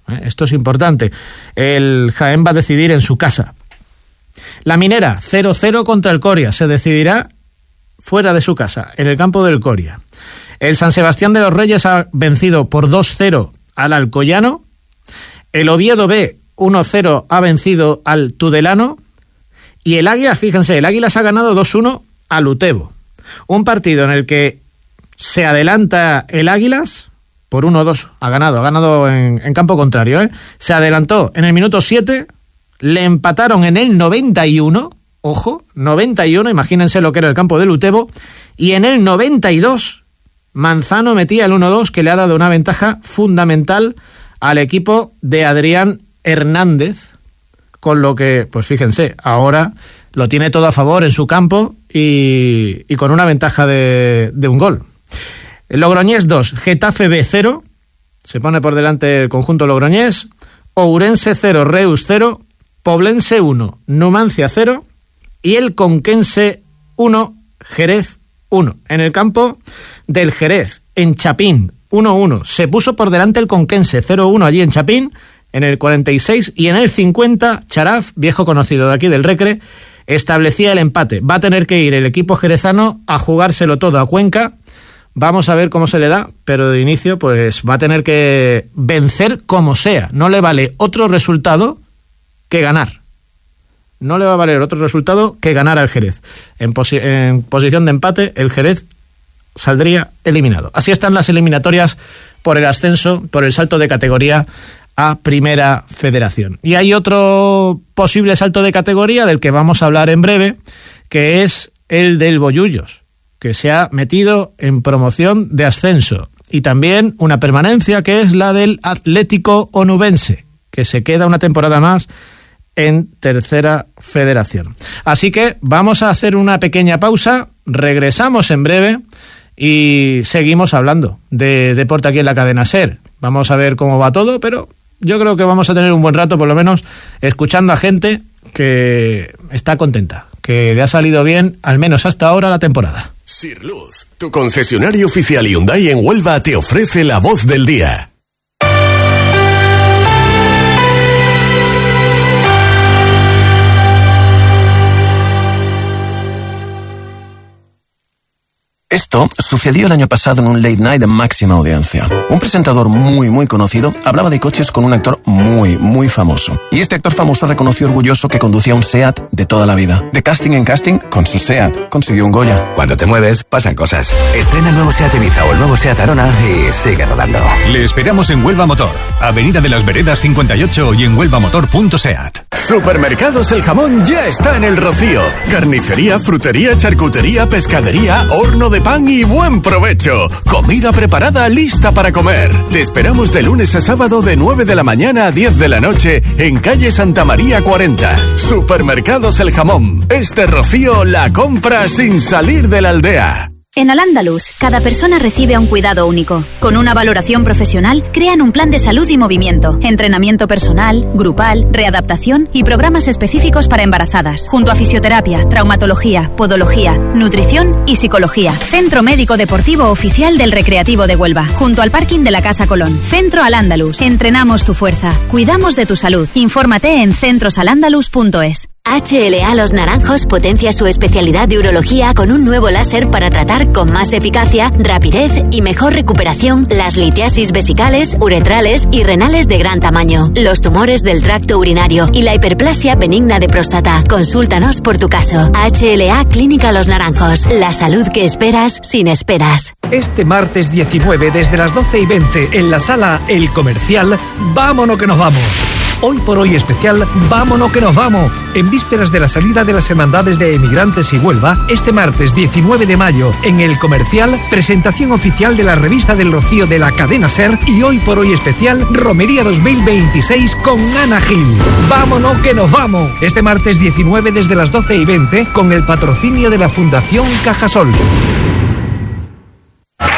Esto es importante. El Jaén va a decidir en su casa. La Minera, 0-0 contra el Coria. Se decidirá fuera de su casa, en el campo del Coria. El San Sebastián de los Reyes ha vencido por 2-0 al Alcoyano. El Oviedo B, 1-0, ha vencido al Tudelano. Y el Águila, fíjense, el Águila se ha ganado 2-1 al Utebo. Un partido en el que se adelanta el Águilas por 1-2. Ha ganado en campo contrario. Se adelantó en el minuto 7, le empataron en el 91, ojo, 91, imagínense lo que era el campo del Utebo, y en el 92 Manzano metía el 1-2 que le ha dado una ventaja fundamental al equipo de Adrián Hernández, con lo que, pues fíjense, ahora lo tiene todo a favor en su campo y con una ventaja de un gol. El Logroñés 2, Getafe B 0, se pone por delante el conjunto logroñés. Ourense 0, Reus 0, Poblense 1, Numancia 0 y el Conquense 1, Jerez 1. En el campo del Jerez, en Chapín, 1-1. Se puso por delante el Conquense, 0-1 allí en Chapín, en el 46, y en el 50, Charaf, viejo conocido de aquí del Recre, establecía el empate. Va a tener que ir el equipo jerezano a jugárselo todo a Cuenca. Vamos a ver cómo se le da, pero de inicio pues va a tener que vencer como sea. No le vale otro resultado que ganar. No le va a valer otro resultado que ganar al Jerez. En posición de empate, el Jerez saldría eliminado. Así están las eliminatorias por el ascenso, por el salto de categoría a Primera Federación. Y hay otro posible salto de categoría del que vamos a hablar en breve, que es el del Bollullos, que se ha metido en promoción de ascenso. Y también una permanencia, que es la del Atlético Onubense, que se queda una temporada más en Tercera Federación. Así que vamos a hacer una pequeña pausa, regresamos en breve y seguimos hablando de deporte aquí en la cadena SER. Vamos a ver cómo va todo, pero yo creo que vamos a tener un buen rato, por lo menos, escuchando a gente que está contenta, que le ha salido bien, al menos hasta ahora, la temporada. Sirluz, tu concesionario oficial Hyundai en Huelva, te ofrece la voz del día. Esto sucedió el año pasado en un late night de máxima audiencia. Un presentador muy conocido hablaba de coches con un actor muy famoso. Y este actor famoso reconoció orgulloso que conducía un SEAT de toda la vida. De casting en casting, con su SEAT consiguió un Goya. Cuando te mueves, pasan cosas. Estrena el nuevo SEAT Ibiza o el nuevo SEAT Arona y sigue rodando. Le esperamos en Huelva Motor, Avenida de las Veredas 58 y en huelvamotor.seat. Supermercados El Jamón ya está en El Rocío. Carnicería, frutería, charcutería, pescadería, horno de pan y buen provecho. Comida preparada, lista para comer. Te esperamos de lunes a sábado de 9 de la mañana a 10 de la noche en calle Santa María 40. Supermercados El Jamón. Este Rocío la compra sin salir de la aldea. En Al-Ándalus, cada persona recibe un cuidado único. Con una valoración profesional, crean un plan de salud y movimiento, entrenamiento personal, grupal, readaptación y programas específicos para embarazadas, junto a fisioterapia, traumatología, podología, nutrición y psicología. Centro Médico Deportivo Oficial del Recreativo de Huelva, junto al parking de la Casa Colón. Centro Al-Ándalus. Entrenamos tu fuerza, cuidamos de tu salud. Infórmate en centrosalandalus.es. HLA Los Naranjos potencia su especialidad de urología con un nuevo láser para tratar con más eficacia, rapidez y mejor recuperación las litiasis vesicales, uretrales y renales de gran tamaño, los tumores del tracto urinario y la hiperplasia benigna de próstata. Consúltanos por tu caso. HLA Clínica Los Naranjos. La salud que esperas sin esperas. Este martes 19 desde las 12:20 en la sala El Comercial, vámonos que nos vamos. Hoy por hoy especial, vámonos que nos vamos. En vísperas de la salida de las hermandades de Emigrantes y Huelva, este martes 19 de mayo, en El Comercial, presentación oficial de la revista del Rocío de la cadena SER y hoy por hoy especial, Romería 2026 con Ana Gil. Vámonos que nos vamos. Este martes 19 desde las 12:20 con el patrocinio de la Fundación Cajasol.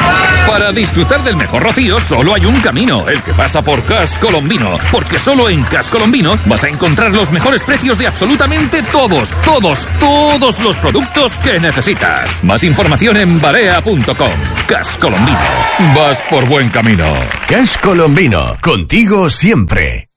Para disfrutar del mejor rocío solo hay un camino, el que pasa por Cash Colombino, porque solo en Cash Colombino vas a encontrar los mejores precios de absolutamente todos los productos que necesitas. Más información en barea.com. Cash Colombino. Vas por buen camino. Cash Colombino, contigo siempre.